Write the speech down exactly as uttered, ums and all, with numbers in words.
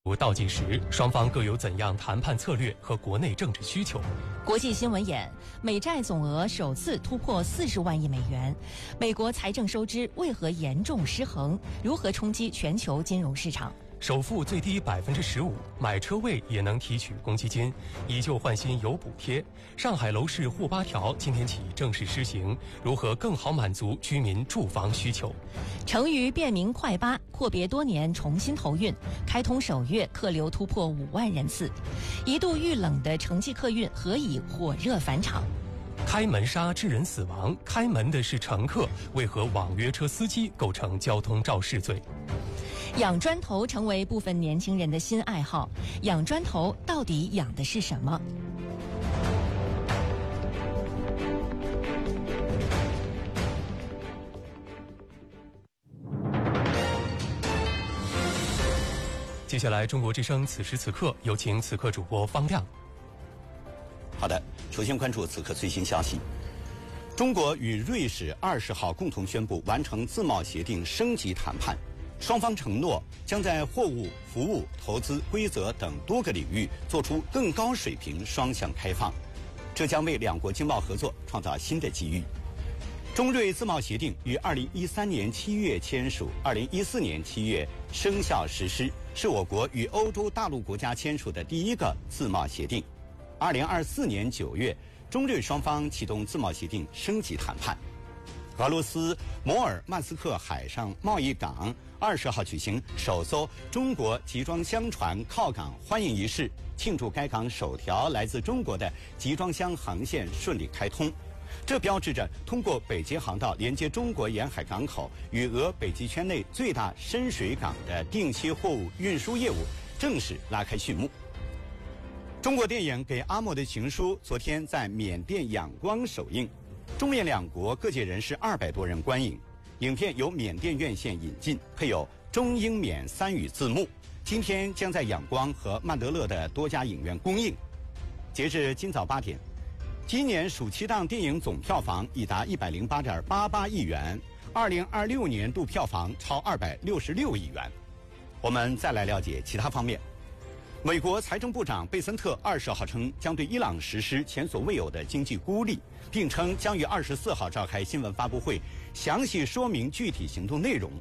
倒计时，双方各有怎样谈判策略和国内政治需求？ 国际新闻眼：美债总额首次突破四十万亿美元，美国财政收支为何严重失衡？如何冲击全球金融市场？ 首付最低百分之十五，买车位也能提取公积金，以旧换新有补贴。上海楼市沪八条今天起正式施行，如何更好满足居民住房需求？ 成渝便民快八阔别多年重新投运，开通首月客流突破五万人次，一度遇冷的城际客运何以火热返场？ 开门杀致人死亡，开门的是乘客，为何网约车司机构成交通肇事罪？ 养砖头成为部分年轻人的新爱好，养砖头到底养的是什么？ 接下来，中国之声此时此刻有请此刻主播方亮。 好的，首先关注此刻最新消息。中国与瑞士二十号共同宣布完成自贸协定升级谈判。双方承诺将在货物、服务、投资、规则等多个领域做出更高水平双向开放，这将为两国经贸合作创造新的机遇。中瑞自贸协定于二零一三年七月签署，二零一四年七月生效实施，是我国与欧洲大陆国家签署的第一个自贸协定。二零二四年九月，中瑞双方启动自贸协定升级谈判。俄罗斯摩尔曼斯克海上贸易港二十号举行首艘中国集装箱船靠港欢迎仪式，庆祝该港首条来自中国的集装箱航线顺利开通。这标志着通过北捷航道连接中国沿海港口与俄北极圈内最大深水港的定期货物运输业务正式拉开序幕。中国电影《给阿莫的情书》昨天在缅甸仰光首映，中缅两国各界人士二百多人观影。影片由缅甸院线引进，配有中英缅三语字幕。今天将在仰光和曼德勒的多家影院公映。截至今早八点，今年暑期档电影总票房已达一百零八点八八亿元，二零二六年度票房超二百六十六亿元。我们再来了解其他方面。美国财政部长贝森特二十号称将对伊朗实施前所未有的经济孤立，并称将于二十四号召开新闻发布会，详细说明具体行动内容。